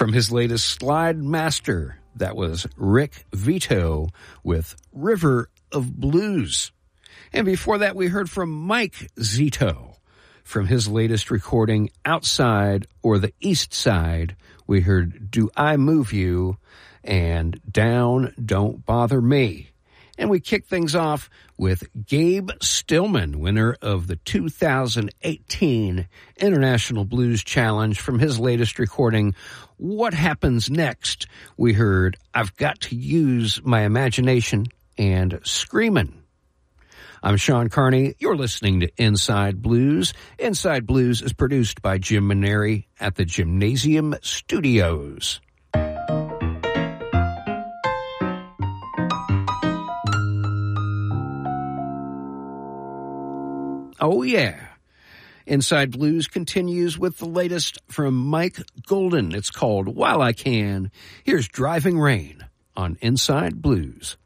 From his latest Slide Master, that was Rick Vito with River of Blues. And before that, we heard from Mike Zito. From his latest recording, Outside or the East Side, we heard Do I Move You and Down Don't Bother Me. And we kick things off with Gabe Stillman, winner of the 2018 International Blues Challenge. From his latest recording, What Happens Next, we heard I've Got to Use My Imagination and Screamin'. I'm Sean Carney. You're listening to Inside Blues. Inside Blues is produced by Jim Maneri at the Gymnasium Studios. Oh, yeah. Inside Blues continues with the latest from Mike Golden. It's called While I Can. Here's Driving Rain on Inside Blues.